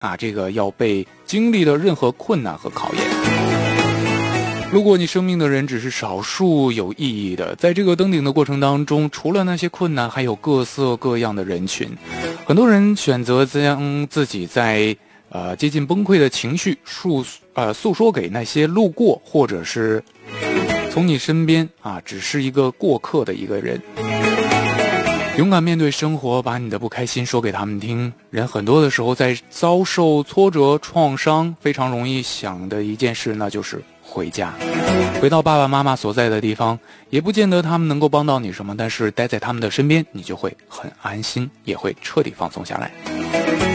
这个要被经历的任何困难和考验。路过你生命的人只是少数有意义的，在这个登顶的过程当中，除了那些困难，还有各色各样的人群。很多人选择将自己在接近崩溃的情绪诉说给那些路过或者是从你身边只是一个过客的一个人。勇敢面对生活，把你的不开心说给他们听。人很多的时候在遭受挫折创伤，非常容易想的一件事，那就是回家，回到爸爸妈妈所在的地方，也不见得他们能够帮到你什么，但是待在他们的身边，你就会很安心，也会彻底放松下来。